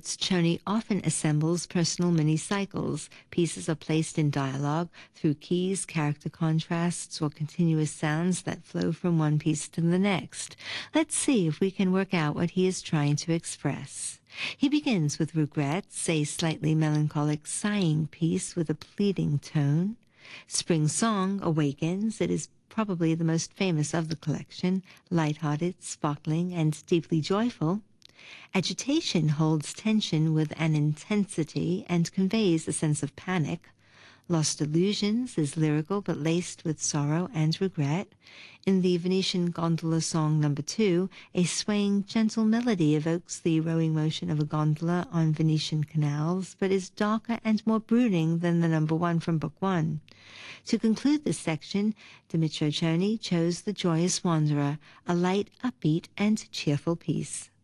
notes, Czerny often assembles personal mini-cycles. Pieces are placed in dialogue through keys, character contrasts, or continuous sounds that flow from one piece to the next. Let's see if we can work out what he is trying to express. He begins with Regrets, a slightly melancholic sighing piece with a pleading tone. Spring Song awakens. It is probably the most famous of the collection, light-hearted, sparkling, and deeply joyful. Agitation holds tension with an intensity and conveys a sense of panic. Lost Illusions is lyrical but laced with sorrow and regret. In the Venetian Gondola Song No. 2, a swaying, gentle melody evokes the rowing motion of a gondola on Venetian canals, but is darker and more brooding than the No. 1 from Book 1. To conclude this section, Dmytro Czerny chose The Joyous Wanderer, a light, upbeat, and cheerful piece.